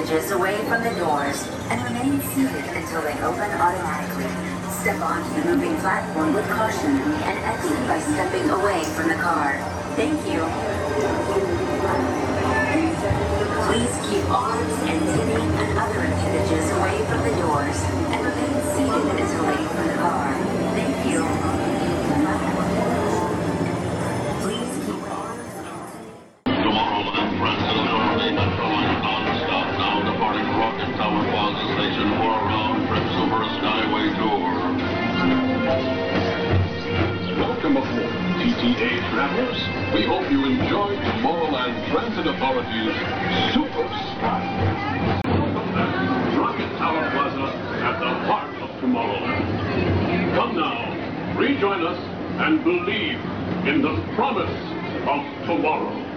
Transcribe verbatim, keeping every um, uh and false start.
appendages away from the doors and remain seated until they open automatically. Step onto the moving platform with caution and exit by stepping away from the car. Thank you. Please keep arms and knitting and other appendages away from the doors and remain seated until they open the car. Thank you. Please keep arms and... Tomorrowland Friends of the Early Metroline non-stop now departing Rocket Tower Plaza Station for a round trip Super Skyway tour. Welcome aboard, T T A travelers. We hope you enjoy Tomorrowland Transit Authority's Super Skyway. Rocket Tower Plaza at the heart of Tomorrowland. Come now, rejoin us and believe in the promise of tomorrow.